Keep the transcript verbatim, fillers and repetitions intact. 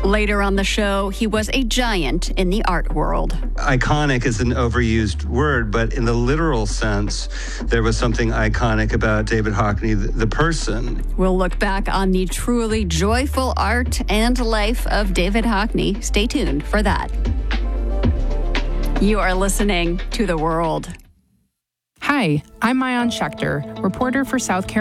Later on the show, he was a giant in the art world. Iconic is an overused word, but in the literal sense, there was something iconic about David Hockney, the, the person. We'll look back on the truly joyful art and life of David Hockney. Stay tuned for that. You are listening to The World. Hi, I'm Maayan Schechter, reporter for South Carolina.